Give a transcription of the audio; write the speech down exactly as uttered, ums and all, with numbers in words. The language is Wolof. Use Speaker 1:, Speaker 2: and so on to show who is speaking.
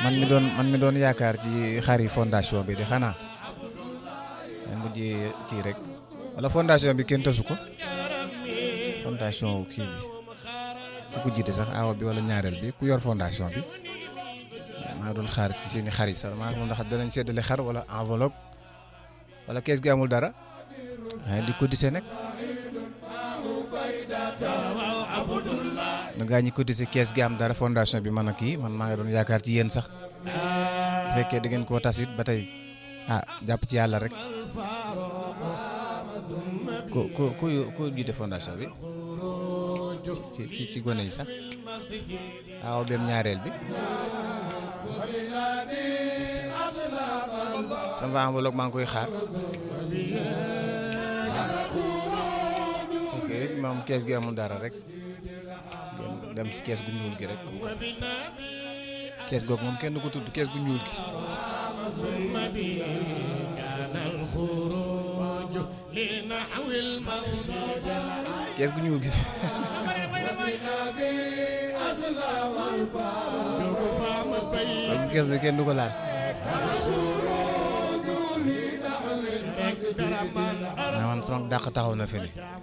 Speaker 1: man mi doon man mi doon yaakaar ci xari fondation bi di xanaa may mujj kii rek wala fondation bi kenn tasu ko fondation kii bi ku ko jiite sax awa bi wala ñaareel bi ku yor fondation bi maa doon xaar ci seeni xar yi sax maa xam ndax danañ séddale xar wala enveloppe wala kees gi amul dara waaye di cotiser nag da ngaa ñi cotiser kees gi am dara fondation bi man a kii man maa ngi doon yaakaar ci yéen sax bu fekkee da ngeen koo tas it ba tey ah jàpp ci yàlla rek ku ku ku ku jiite fondation bi ci ci ci gone yi sax aw beem ñaareel bi sama enveloppe maa ngi koy xaar ok moom kees gi amul dara rek dem ci kees gu ñuul gi rek kees googu moom kenn du ko tudd kees gu ñuul gi kees gu ñuul gi kees gi kenn du ko laal man sama dàq taxaw na fi ni